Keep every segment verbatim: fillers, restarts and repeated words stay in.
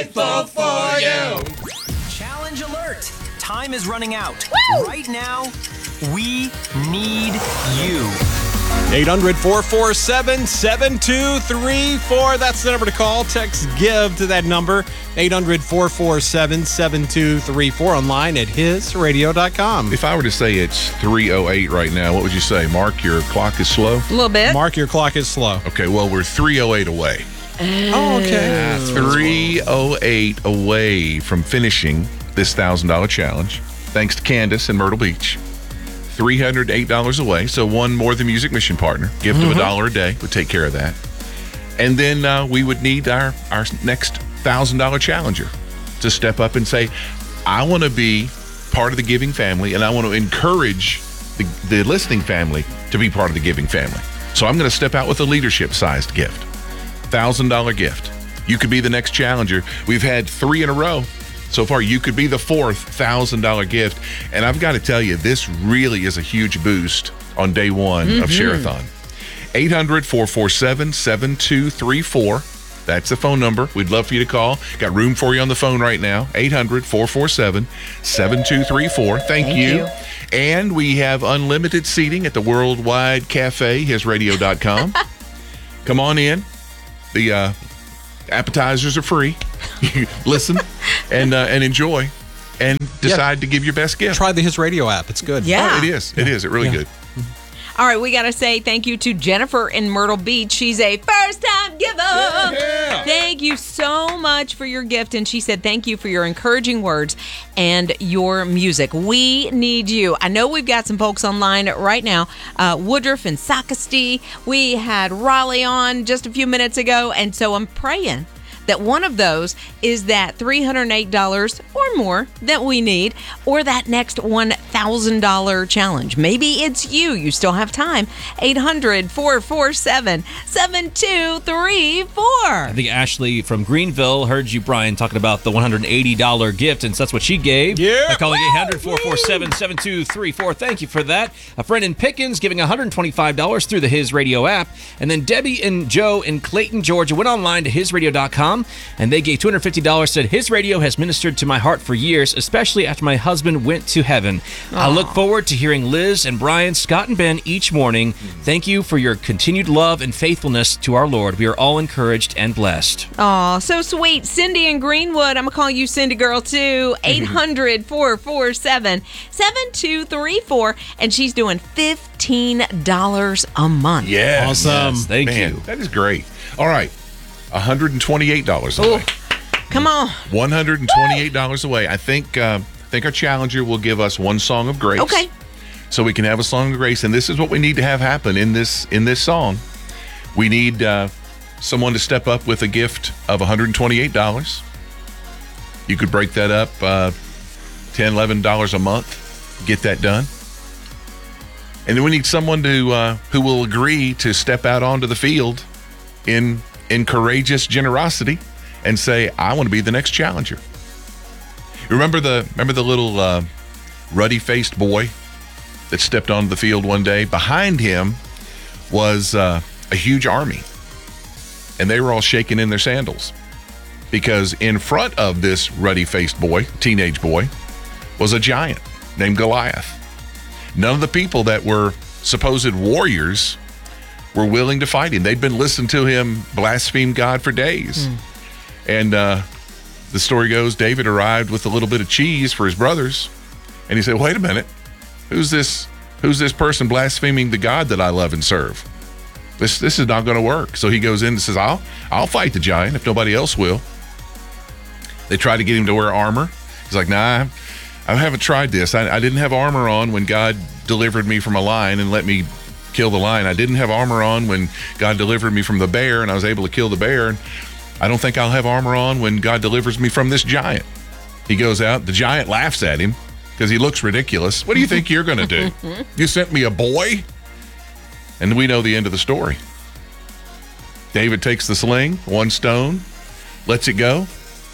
grateful for you. Challenge alert. Time is running out. Woo! Right now, we need you. eight hundred, four four seven, seven two three four. That's the number to call. Text GIVE to that number. eight hundred, four four seven, seven two three four. Online at his radio dot com. If I were to say it's three oh eight right now, what would you say? Mark, your clock is slow? A little bit. Mark, your clock is slow. Okay, well, we're three oh eight away. Oh, okay. three oh eight away from finishing this one thousand dollars challenge. Thanks to Candace in Myrtle Beach. three hundred eight dollars away, so one more than Music Mission partner. Gift mm-hmm. of a dollar a day would take care of that. And then uh, we would need our, our next one thousand dollars challenger to step up and say, I want to be part of the giving family, and I want to encourage the, the listening family to be part of the giving family. So I'm going to step out with a leadership-sized gift. one thousand dollars gift. You could be the next challenger. We've had three in a row. So far, you could be the fourth one thousand dollars gift. And I've got to tell you, this really is a huge boost on day one mm-hmm. of Share-a-thon. eight hundred, four four seven, seven two three four. That's the phone number. We'd love for you to call. Got room for you on the phone right now. eight hundred, four four seven, seven two three four. Thank, Thank you. you. And we have unlimited seating at the Worldwide Cafe, his radio dot com. Come on in. The uh, appetizers are free. Listen and uh, and enjoy and decide yeah. to give your best gift. Try the His Radio app. It's good. Yeah. Oh, it is. It yeah. is. It really yeah. good. All right, we got to say thank you to Jennifer in Myrtle Beach. She's a first-time giver. Yeah. Thank you so much for your gift. And she said thank you for your encouraging words and your music. We need you. I know we've got some folks online right now. Uh, Woodruff and Socastee. We had Raleigh on just a few minutes ago. And so I'm praying that one of those is that three hundred eight dollars or more that we need, or that next one thousand dollars challenge. Maybe it's you. You still have time. eight hundred, four four seven, seven two three four. I think Ashley from Greenville heard you, Brian, talking about the one hundred eighty dollars gift, and so that's what she gave. Yeah. By calling eight hundred, four four seven, seven two three four. Thank you for that. A friend in Pickens giving one hundred twenty-five dollars through the His Radio app. And then Debbie and Joe in Clayton, Georgia went online to his radio dot com. And they gave two hundred fifty dollars, said, His Radio has ministered to my heart for years, especially after my husband went to heaven. Aww. I look forward to hearing Liz and Brian, Scott and Ben each morning. Thank you for your continued love and faithfulness to our Lord. We are all encouraged and blessed. Aw, so sweet. Cindy in Greenwood, I'm going to call you Cindy Girl too. eight hundred, four four seven, seven two three four. And she's doing fifteen dollars a month. Yeah. Awesome. Yes, thank Man, you. That is great. All right. one hundred twenty-eight dollars away. Ooh, come on. one hundred twenty-eight dollars away. I think uh, I think our challenger will give us one song of grace. Okay. So we can have a song of grace, and this is what we need to have happen in this in this song. We need uh, someone to step up with a gift of one hundred twenty-eight dollars. You could break that up uh, ten dollars, eleven dollars a month. Get that done. And then we need someone to uh, who will agree to step out onto the field in in courageous generosity and say, I want to be the next challenger. Remember the remember the little uh, ruddy-faced boy that stepped onto the field one day? Behind him was uh, a huge army, and they were all shaking in their sandals because in front of this ruddy-faced boy, teenage boy, was a giant named Goliath. None of the people that were supposed warriors were willing to fight him. They'd been listening to him blaspheme God for days. Mm. And uh, the story goes, David arrived with a little bit of cheese for his brothers. And he said, wait a minute, who's this Who's this person blaspheming the God that I love and serve? This this is not going to work. So he goes in and says, I'll, I'll fight the giant if nobody else will. They try to get him to wear armor. He's like, nah, I haven't tried this. I, I didn't have armor on when God delivered me from a lion and let me kill the lion. I didn't have armor on when God delivered me from the bear and I was able to kill the bear. And I don't think I'll have armor on when God delivers me from this giant. He goes out. The giant laughs at him because he looks ridiculous. What do you think you're going to do? You sent me a boy? And we know the end of the story. David takes the sling, one stone, lets it go,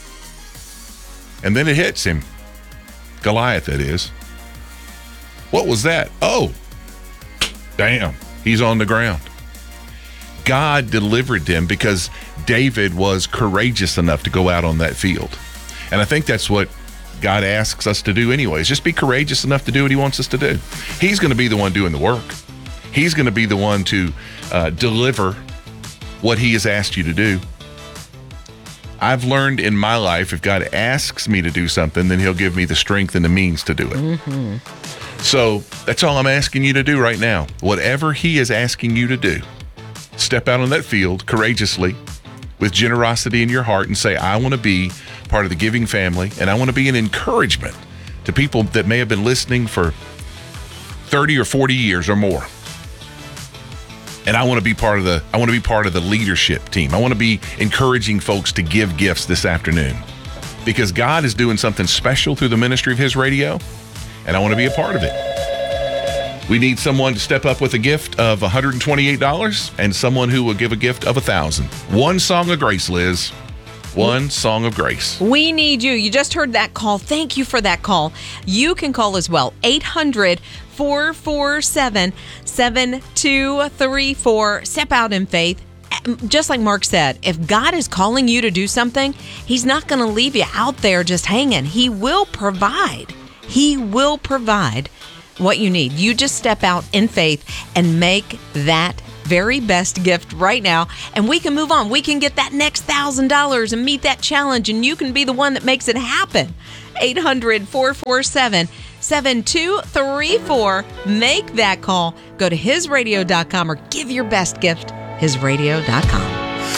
and then it hits him. Goliath, that is. What was that? Oh, damn, he's on the ground. God delivered them because David was courageous enough to go out on that field. And I think that's what God asks us to do anyways. Just be courageous enough to do what he wants us to do. He's going to be the one doing the work. He's going to be the one to uh, deliver what he has asked you to do. I've learned in my life, if God asks me to do something, then he'll give me the strength and the means to do it. Mm-hmm. So that's all I'm asking you to do right now. Whatever he is asking you to do, step out on that field courageously with generosity in your heart and say, I want to be part of the giving family, and I want to be an encouragement to people that may have been listening for thirty or forty years or more. And I want to be part of the I want to be part of the leadership team. I want to be encouraging folks to give gifts this afternoon, because God is doing something special through the ministry of his radio, and I want to be a part of it. We need someone to step up with a gift of one hundred twenty-eight dollars and someone who will give a gift of one thousand dollars. One song of grace, Liz. One song of grace. We need you. You just heard that call. Thank you for that call. You can call as well. eight hundred, four four seven, seven two three four. Step out in faith. Just like Mark said, if God is calling you to do something, he's not going to leave you out there just hanging. He will provide. He will provide what you need. You just step out in faith and make that very best gift right now, and we can move on. We can get that next one thousand dollars and meet that challenge, and you can be the one that makes it happen. eight hundred, four four seven, seven two three four. Make that call. Go to his radio dot com or give your best gift, his radio dot com.